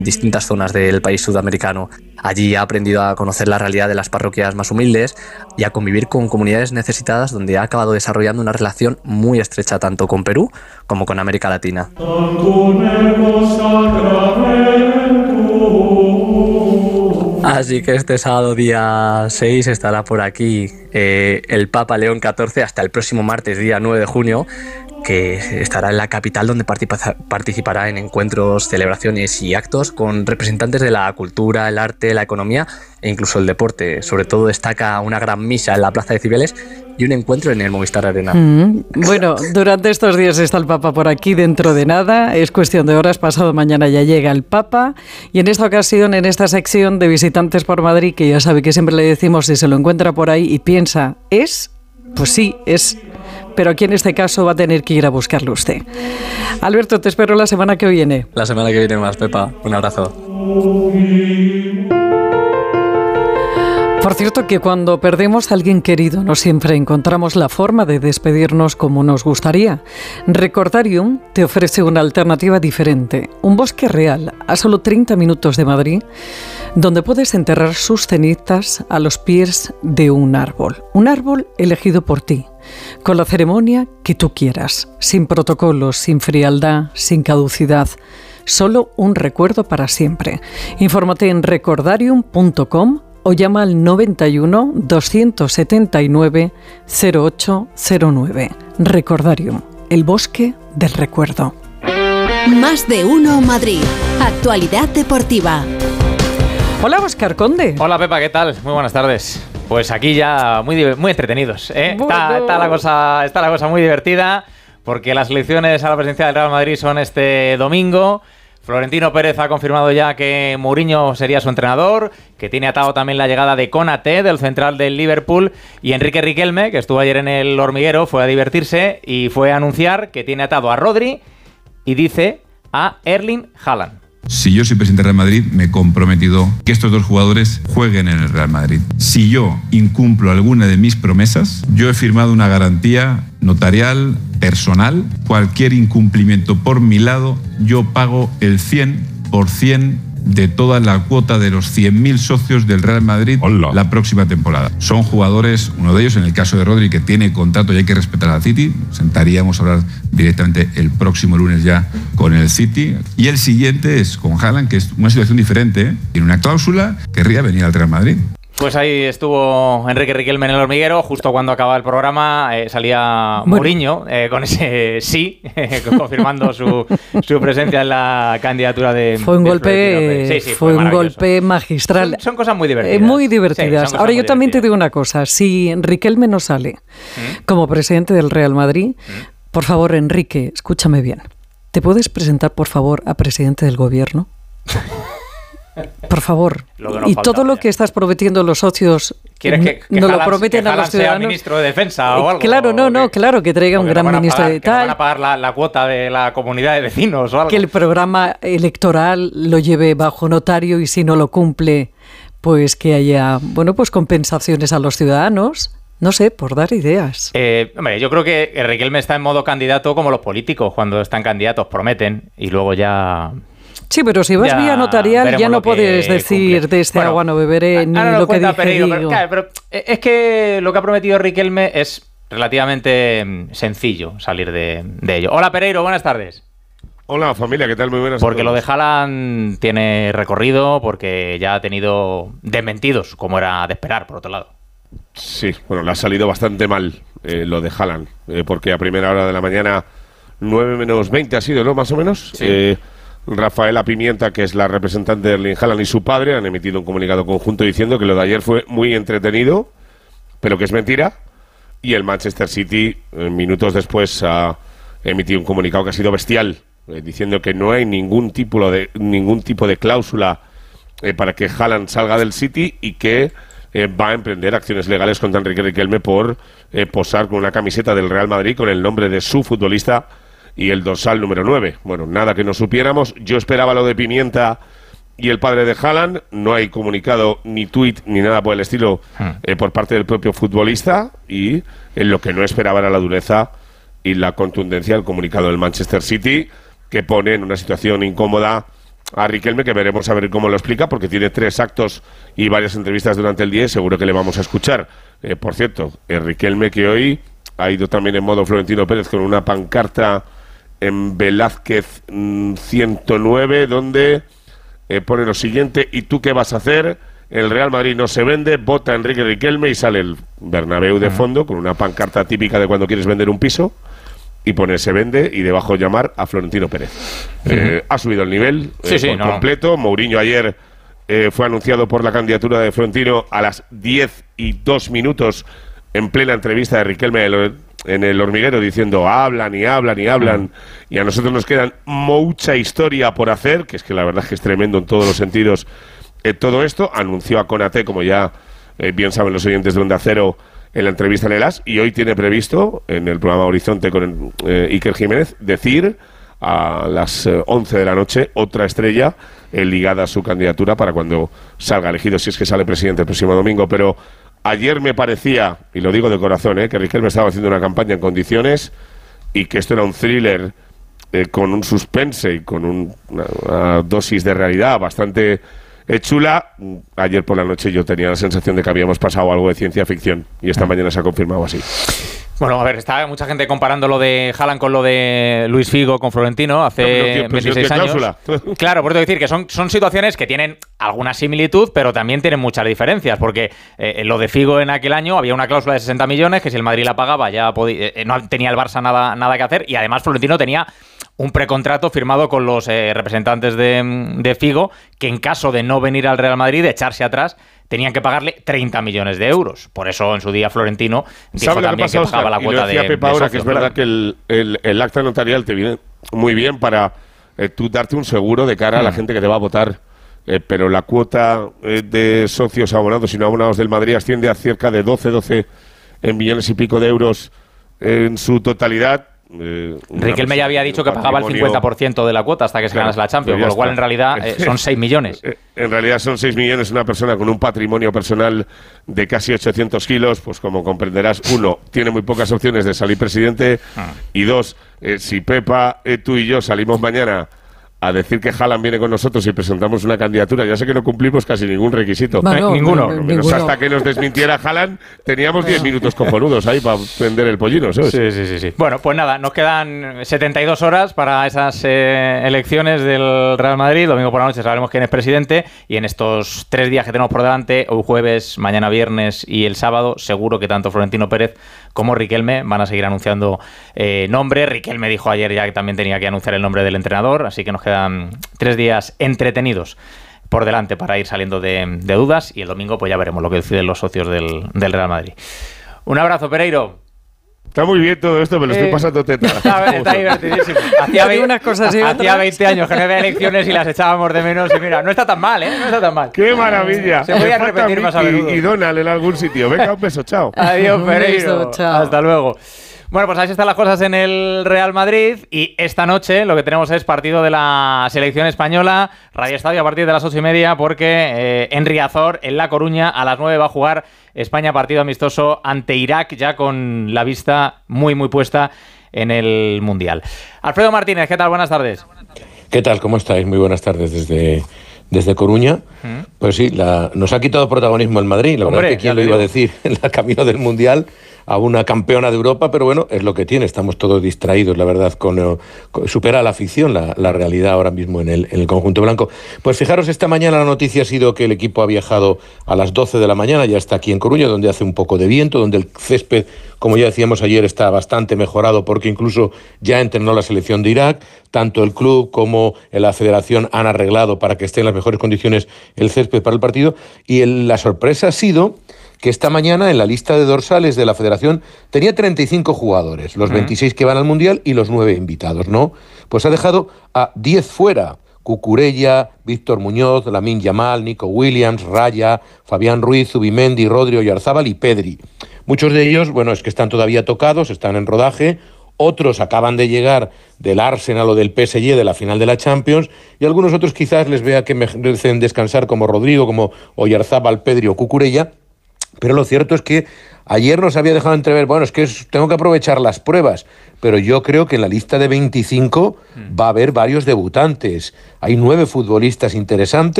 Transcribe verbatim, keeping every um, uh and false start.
distintas zonas del país sudamericano. Allí ha aprendido a conocer la realidad de las parroquias más humildes y a convivir con comunidades necesitadas, donde ha acabado desarrollando una relación muy estrecha tanto con Perú como con América Latina. Así que este sábado día seis estará por aquí eh, el Papa León catorce hasta el próximo martes día nueve de junio, que estará en la capital, donde participa, participará en encuentros, celebraciones y actos con representantes de la cultura, el arte, la economía e incluso el deporte. Sobre todo destaca una gran misa en la Plaza de Cibeles y un encuentro en el Movistar Arena. Mm, bueno, durante estos días está el Papa por aquí, dentro de nada, es cuestión de horas, pasado mañana ya llega el Papa, y en esta ocasión, en esta sección de visitantes por Madrid, que ya sabe que siempre le decimos, si se lo encuentra por ahí y piensa, ¿es? Pues sí, es, pero aquí en este caso va a tener que ir a buscarlo usted. Alberto, te espero la semana que viene. La semana que viene más, Pepa. Un abrazo. Por cierto, que cuando perdemos a alguien querido no siempre encontramos la forma de despedirnos como nos gustaría. Recordarium te ofrece una alternativa diferente, un bosque real a solo treinta minutos de Madrid, donde puedes enterrar sus cenizas a los pies de un árbol. Un árbol elegido por ti, con la ceremonia que tú quieras, sin protocolos, sin frialdad, sin caducidad. Solo un recuerdo para siempre. Infórmate en recordarium punto com o llama al noventa y uno, doscientos setenta y nueve, cero ocho cero nueve. Recordarium, el bosque del recuerdo. Más de uno Madrid. Actualidad deportiva. Hola, Óscar Conde. Hola, Pepa, ¿qué tal? Muy buenas tardes. Pues aquí ya muy, muy entretenidos, ¿eh? Bueno. Está, está, la cosa, está la cosa muy divertida, porque las elecciones a la presidencia del Real Madrid son este domingo. Florentino Pérez ha confirmado ya que Mourinho sería su entrenador, que tiene atado también la llegada de Konaté, del central del Liverpool, y Enrique Riquelme, que estuvo ayer en el Hormiguero, fue a divertirse y fue a anunciar que tiene atado a Rodri y dice a Erling Haaland. Si yo soy presidente del Real Madrid, me he comprometido que estos dos jugadores jueguen en el Real Madrid. Si yo incumplo alguna de mis promesas, yo he firmado una garantía notarial, personal. Cualquier incumplimiento por mi lado, yo pago el cien por ciento de toda la cuota de los cien mil socios del Real Madrid. Hola. La próxima temporada. Son jugadores, uno de ellos, en el caso de Rodri, que tiene contrato y hay que respetar al City. Sentaríamos a hablar directamente el próximo lunes ya con el City. Y el siguiente es con Haaland, que es una situación diferente, ¿eh? Tiene una cláusula, querría venir al Real Madrid. Pues ahí estuvo Enrique Riquelme en el Hormiguero. Justo cuando acababa el programa eh, salía bueno. Mourinho eh, con ese sí, eh, confirmando su, su presencia en la candidatura de... Fue un, de golpe, sí, sí, fue fue un golpe magistral. Son, son cosas muy divertidas. Eh, muy divertidas. Sí, Ahora yo también divertidas. te digo una cosa. Si Riquelme no sale ¿Mm? como presidente del Real Madrid, ¿Mm? por favor, Enrique, escúchame bien. ¿Te puedes presentar, por favor, a presidente del gobierno? Por favor. Lo no y falta, todo lo ya. que estás prometiendo los socios, ¿Quieres que, que no Haaland, lo prometen que a los Haaland sea ciudadanos? ministro de Defensa o algo? Claro, no, no, claro, que traiga un gran no ministro pagar, de que no tal. van a pagar la, la cuota de la comunidad de vecinos o algo. Que el programa electoral lo lleve bajo notario y si no lo cumple, pues que haya, bueno, pues compensaciones a los ciudadanos. No sé, por dar ideas. Eh, hombre, yo creo que Riquelme está en modo candidato como los políticos. Cuando están candidatos prometen y luego ya... Sí, pero si vas ya vía notarial ya no puedes decir cumple. de este Bueno, agua no beberé ni ahora lo nos que cuenta dije Pereiro, digo. pero, claro, pero es que lo que ha prometido Riquelme es relativamente sencillo salir de, de ello. Hola Pereiro, buenas tardes. Hola familia, ¿qué tal? Muy buenas. Porque lo de Haaland tiene recorrido, porque ya ha tenido desmentidos, como era de esperar, por otro lado. Sí, bueno, le ha salido bastante mal eh, lo de Haaland, eh, porque a primera hora de la mañana, nueve menos veinte ha sido, ¿no? Más o menos. Sí. Eh, Rafaela Pimienta, que es la representante de Erling Haaland, y su padre han emitido un comunicado conjunto diciendo que lo de ayer fue muy entretenido, pero que es mentira. Y el Manchester City, eh, minutos después, ha emitido un comunicado que ha sido bestial, eh, diciendo que no hay ningún tipo de, ningún tipo de cláusula eh, para que Haaland salga del City y que eh, va a emprender acciones legales contra Enrique Riquelme por eh, posar con una camiseta del Real Madrid con el nombre de su futbolista y el dorsal número nueve. Bueno, nada que no supiéramos. Yo esperaba lo de Pimienta y el padre de Haaland. No hay comunicado, ni tuit, ni nada por el estilo eh, por parte del propio futbolista. Y en lo que no esperaba era la dureza y la contundencia del comunicado del Manchester City, que pone en una situación incómoda a Riquelme, que veremos a ver cómo lo explica, porque tiene tres actos y varias entrevistas durante el día y seguro que le vamos a escuchar. Eh, por cierto, el Riquelme que hoy ha ido también en modo Florentino Pérez con una pancarta en Velázquez mmm, ciento nueve, donde eh, pone lo siguiente: ¿y tú qué vas a hacer? El Real Madrid no se vende, vota Enrique Riquelme, y sale el Bernabéu de fondo con una pancarta típica de cuando quieres vender un piso. Y pone se vende y debajo llamar a Florentino Pérez. Uh-huh. eh, ha subido el nivel sí, eh, sí, por no. completo. Mourinho ayer eh, fue anunciado por la candidatura de Florentino a las diez y dos minutos en plena entrevista de Riquelme en El Hormiguero, diciendo hablan y hablan y hablan, uh-huh. y a nosotros nos quedan mucha historia por hacer, que es que la verdad es que es tremendo en todos los sentidos eh, todo esto. Anunció a Konaté, como ya eh, bien saben los oyentes de Onda Cero, en la entrevista en el As, y hoy tiene previsto en el programa Horizonte con eh, Iker Jiménez decir a las eh, once de la noche otra estrella eh, ligada a su candidatura para cuando salga elegido, si es que sale presidente el próximo domingo. Pero ayer me parecía, y lo digo de corazón, eh, que Riquelme estaba haciendo una campaña en condiciones y que esto era un thriller eh, con un suspense y con un, una, una dosis de realidad bastante Eh, chula. Ayer por la noche yo tenía la sensación de que habíamos pasado algo de ciencia ficción y esta mañana se ha confirmado así. Bueno, a ver, está mucha gente comparando lo de Haaland con lo de Luis Figo con Florentino hace no, pero, tío, veintiséis años. Claro, por eso decir que son, son situaciones que tienen alguna similitud, pero también tienen muchas diferencias, porque eh, lo de Figo en aquel año había una cláusula de sesenta millones que si el Madrid la pagaba ya podía, eh, no tenía el Barça nada, nada que hacer, y además Florentino tenía un precontrato firmado con los eh, representantes de, de Figo, que en caso de no venir al Real Madrid, de echarse atrás, tenían que pagarle treinta millones de euros. Por eso en su día Florentino dijo también que, pasa, que pagaba Oscar? la cuota de, Pepa de ahora, socios, que es verdad claro. que el, el, el acta notarial te viene muy bien para eh, tú darte un seguro de cara mm. a la gente que te va a votar. Eh, pero la cuota eh, de socios abonados y no abonados del Madrid asciende a cerca de doce, doce millones y pico de euros en su totalidad. Eh, Riquelme ya había dicho que pagaba el cincuenta por ciento de la cuota hasta que se claro, ganase la Champions, con lo cual en realidad eh, son seis millones. En realidad son seis millones. Una persona con un patrimonio personal de casi ochocientos kilos, pues como comprenderás, uno, tiene muy pocas opciones de salir presidente, ah. y dos, eh, si Pepa, eh, tú y yo salimos mañana a decir que Haaland viene con nosotros y presentamos una candidatura, ya sé que no cumplimos casi ningún requisito. No, no, ninguno. No, no, ninguno. Hasta que nos desmintiera Haaland, teníamos diez minutos cojonudos ahí para vender el pollino, ¿sabes? Sí, sí, sí, sí. Bueno, pues nada, nos quedan setenta y dos horas para esas eh, elecciones del Real Madrid. Domingo por la noche sabremos quién es presidente, y en estos tres días que tenemos por delante, hoy jueves, mañana viernes y el sábado, seguro que tanto Florentino Pérez como Riquelme van a seguir anunciando eh, nombres. Riquelme dijo ayer ya que también tenía que anunciar el nombre del entrenador, así que nos queda Quedan tres días entretenidos por delante para ir saliendo de, de dudas, y el domingo pues ya veremos lo que deciden los socios del, del Real Madrid. Un abrazo, Pereiro. Está muy bien todo esto, me lo eh, estoy pasando teta. Está, está divertidísimo. Hacía, ve- unas cosas y hacía veinte años que no había elecciones y las echábamos de menos, y mira, no está tan mal, ¿eh? No está tan mal. ¡Qué maravilla! Se podía repetir más a menudo. Y, y Donald en algún sitio. Venga, un beso, chao. Adiós, Pereiro. Chao. Hasta luego. Bueno, pues así están las cosas en el Real Madrid, y esta noche lo que tenemos es partido de la selección española, Radio Estadio a partir de las ocho y media, porque eh, en Riazor, en La Coruña, a las nueve va a jugar España partido amistoso ante Irak, ya con la vista muy muy puesta en el Mundial. Alfredo Martínez, ¿qué tal? Buenas tardes. ¿Qué tal? ¿Cómo estáis? Muy buenas tardes desde... Desde Coruña, ¿Mm? Pues sí, la, nos ha quitado protagonismo el Madrid. La Hombre, verdad es que quién lo iba a decir en el camino del Mundial a una campeona de Europa, pero bueno, es lo que tiene. Estamos todos distraídos, la verdad, con, con supera la ficción, la, la realidad ahora mismo en el, en el conjunto blanco. Pues fijaros, esta mañana la noticia ha sido que el equipo ha viajado a las doce de la mañana, ya está aquí en Coruña, donde hace un poco de viento, donde el césped, como ya decíamos ayer, está bastante mejorado, porque incluso ya entrenó la selección de Irak. Tanto el club como la federación han arreglado para que esté en las mejores condiciones el césped para el partido, y el, la sorpresa ha sido que esta mañana en la lista de dorsales de la federación tenía treinta y cinco jugadores, los uh-huh. veintiséis que van al Mundial y los nueve invitados, ¿no? Pues ha dejado a diez fuera: Cucurella, Víctor Muñoz, Lamine Yamal, Nico Williams, Raya, Fabián Ruiz, Zubimendi, Rodri, Oyarzábal y Pedri. Muchos de ellos, bueno, es que están todavía tocados, están en rodaje. Otros acaban de llegar del Arsenal o del P S G de la final de la Champions, y algunos otros quizás les vea que merecen descansar, como Rodrigo, como Oyarzábal, Pedri o Cucurella. Pero lo cierto es que Ayer nos había dejado entrever, bueno, es que es, tengo que aprovechar las pruebas, pero yo creo que en la lista de veinticinco mm. va a haber varios debutantes. Hay nueve futbolistas interesantes.